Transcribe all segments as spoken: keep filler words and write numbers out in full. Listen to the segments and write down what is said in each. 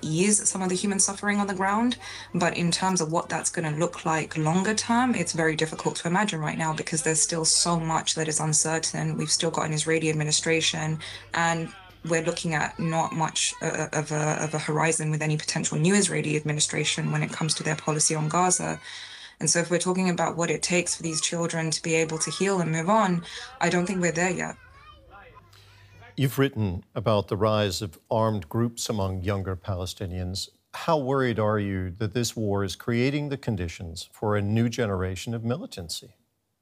ease some of the human suffering on the ground. But in terms of what that's going to look like longer term, it's very difficult to imagine right now because there's still so much that is uncertain. We've still got an Israeli administration, and we're looking at not much uh, of a, of a horizon with any potential new Israeli administration when it comes to their policy on Gaza. And so if we're talking about what it takes for these children to be able to heal and move on, I don't think we're there yet. You've written about the rise of armed groups among younger Palestinians. How worried are you that this war is creating the conditions for a new generation of militancy?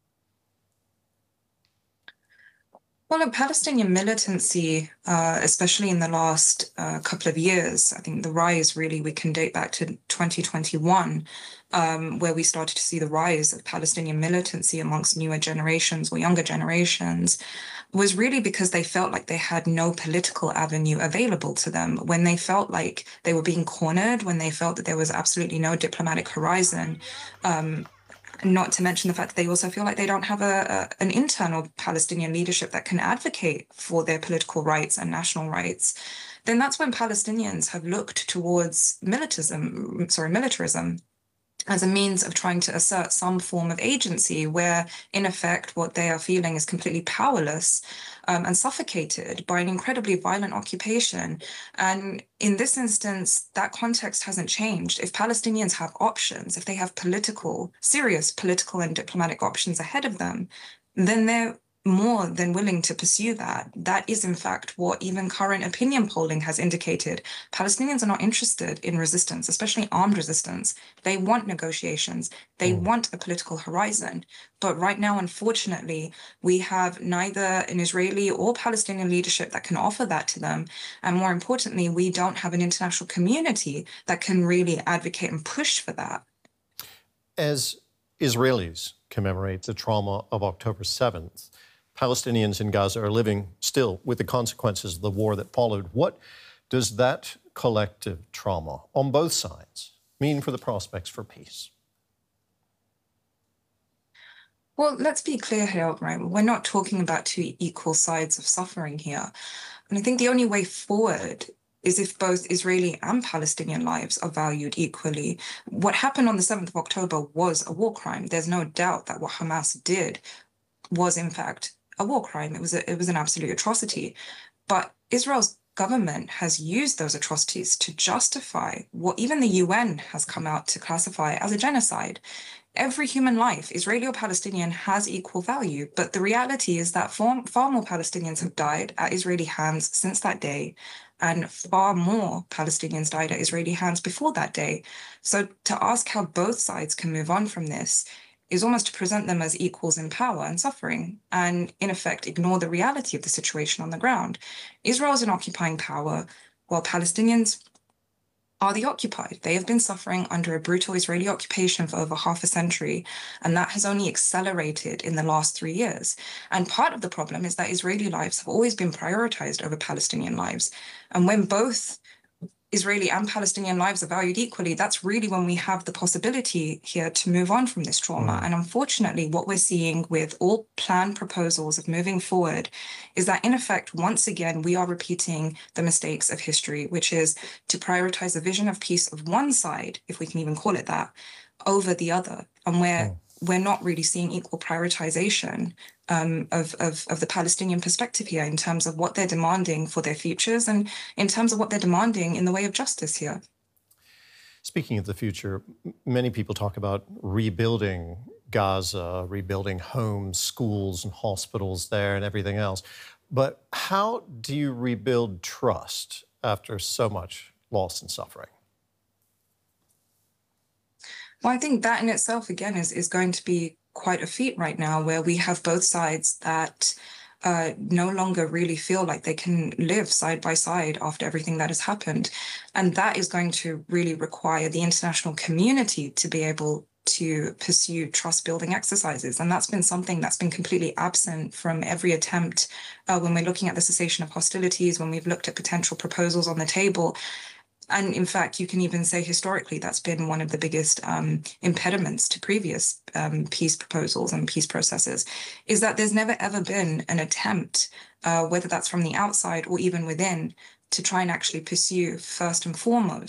Well, look, Palestinian militancy, uh, especially in the last uh, couple of years, I think the rise really, we can date back to twenty twenty-one, um, where we started to see the rise of Palestinian militancy amongst newer generations or younger generations, was really because they felt like they had no political avenue available to them, when they felt like they were being cornered, when they felt that there was absolutely no diplomatic horizon. Um, Not to mention the fact that they also feel like they don't have a, a an internal Palestinian leadership that can advocate for their political rights and national rights. Then that's when Palestinians have looked towards militism, sorry, militarism, as a means of trying to assert some form of agency where, in effect, what they are feeling is completely powerless um, and suffocated by an incredibly violent occupation. And in this instance, that context hasn't changed. If Palestinians have options, if they have political, serious political and diplomatic options ahead of them, then they're more than willing to pursue that. That is, in fact, what even current opinion polling has indicated. Palestinians are not interested in resistance, especially armed resistance. They want negotiations. They mm. want a political horizon. But right now, unfortunately, we have neither an Israeli or Palestinian leadership that can offer that to them. And more importantly, we don't have an international community that can really advocate and push for that. As Israelis commemorate the trauma of October seventh, Palestinians in Gaza are living still with the consequences of the war that followed. What does that collective trauma on both sides mean for the prospects for peace? Well, let's be clear here, right? We're not talking about two equal sides of suffering here. And I think the only way forward is if both Israeli and Palestinian lives are valued equally. What happened on the seventh of October was a war crime. There's no doubt that what Hamas did was, in fact, a war crime. It was a, it was an absolute atrocity. But Israel's government has used those atrocities to justify what even the U N has come out to classify as a genocide. Every human life, Israeli or Palestinian, has equal value. But the reality is that far, far more Palestinians have died at Israeli hands since that day, and far more Palestinians died at Israeli hands before that day. So to ask how both sides can move on from this is almost to present them as equals in power and suffering, and in effect ignore the reality of the situation on the ground. Israel is an occupying power, while Palestinians are the occupied. They have been suffering under a brutal Israeli occupation for over half a century, and that has only accelerated in the last three years. And part of the problem is that Israeli lives have always been prioritized over Palestinian lives. And when both Israeli and Palestinian lives are valued equally, that's really when we have the possibility here to move on from this trauma. Mm. And unfortunately, what we're seeing with all planned proposals of moving forward is that, in effect, once again, we are repeating the mistakes of history, which is to prioritize the vision of peace of one side, if we can even call it that, over the other. And where mm. we're not really seeing equal prioritization Um, of, of, of the Palestinian perspective here in terms of what they're demanding for their futures and in terms of what they're demanding in the way of justice here. Speaking of the future, many people talk about rebuilding Gaza, rebuilding homes, schools, and hospitals there and everything else. But how do you rebuild trust after so much loss and suffering? Well, I think that in itself, again, is, is going to be quite a feat right now, where we have both sides that uh, no longer really feel like they can live side by side after everything that has happened. And that is going to really require the international community to be able to pursue trust-building exercises. And that's been something that's been completely absent from every attempt uh, when we're looking at the cessation of hostilities, when we've looked at potential proposals on the table. And in fact, you can even say historically that's been one of the biggest um, impediments to previous um, peace proposals and peace processes, is that there's never ever been an attempt, uh, whether that's from the outside or even within, to try and actually pursue first and foremost